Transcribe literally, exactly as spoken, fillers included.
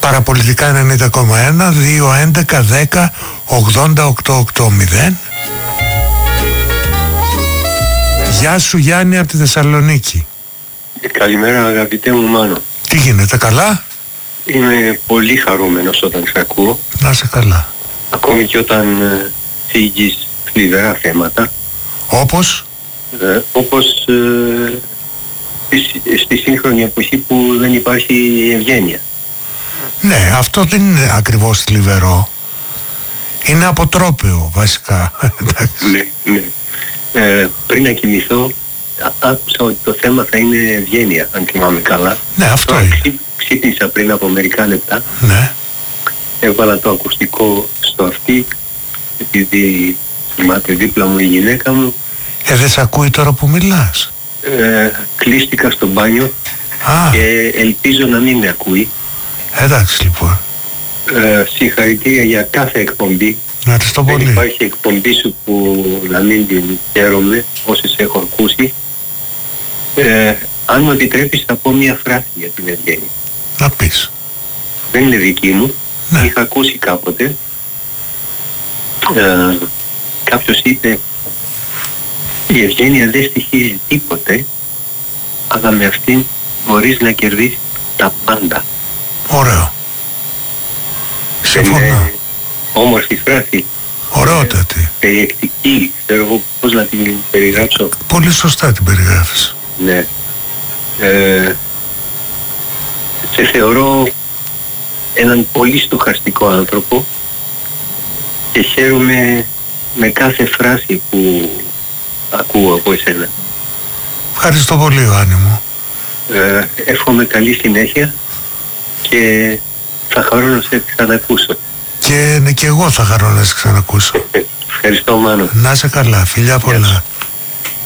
Παραπολιτικά ενενήντα κόμμα ένα, δύο έντεκα δέκα ογδόντα οκτακόσια ογδόντα. Γεια σου Γιάννη από τη Θεσσαλονίκη. Καλημέρα αγαπητέ μου Μάνο. Τι γίνεται, καλά? Είμαι πολύ χαρούμενος όταν σε ακούω. Να σε καλά. Ακόμη και όταν ε, θίγεις θλιβερά θέματα. Όπως? Ε, όπως ε, στη, στη σύγχρονη εποχή που δεν υπάρχει ευγένεια. Ναι, αυτό δεν είναι ακριβώς θλιβερό. Είναι αποτρόπαιο βασικά. Ναι, ναι. Ε, πριν να κοιμηθώ άκουσα ότι το θέμα θα είναι ευγένεια, αν θυμάμαι καλά. Ναι, αυτό Τώρα, είναι. ξύ, ξύπνησα πριν από μερικά λεπτά. Ναι. Έβαλα το ακουστικό στο αυτί, επειδή θυμάται δίπλα μου η γυναίκα μου. Ε, δεν σ' ακούει τώρα που μιλάς? Ε, κλείστηκα στο μπάνιο. Α. Και ελπίζω να μην με ακούει. Εντάξει λοιπόν. Ε, συγχαρητήρια για κάθε εκπομπή. Ευχαριστώ πολύ. Δεν υπάρχει εκπομπή σου που να μην την χαίρομαι, όσες έχω ακούσει. Ε, αν μου επιτρέπεις θα πω μια φράση για την ευγένεια. Να πεις. Δεν είναι δική μου. Ναι. Είχα ακούσει κάποτε. Ε, κάποιος είπε η ευγένεια δεν στοιχίζει τίποτε, αλλά με αυτήν μπορείς να κερδίσεις τα πάντα. Ωραίο. Συμφωνώ. Είναι όμορφη φράση. Ωραιότατη. Ε, περιεκτική, ξέρω εγώ πώς να την περιγράψω. Πολύ σωστά την περιγράφεις. Ναι. Ε, σε θεωρώ έναν πολύ στοχαστικό άνθρωπο και χαίρομαι με κάθε φράση που ακούω από εσένα. Ευχαριστώ πολύ Ιωάννη μου. Ε, εύχομαι καλή συνέχεια και θα χαρώ να σε ξανακούσω. Και, ναι, και εγώ θα χαρώ να σε ξανακούσω. Ευχαριστώ Μάνο. Να σε καλά, φιλιά πολλά.